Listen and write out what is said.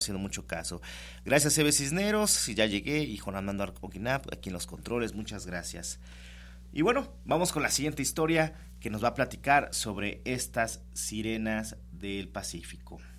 haciendo mucho caso. Gracias, Eve Cisneros, ya llegué, y Juan Armando Arcoquinap, aquí en los controles, muchas gracias. Y bueno, vamos con la siguiente historia que nos va a platicar sobre estas sirenas del Pacífico.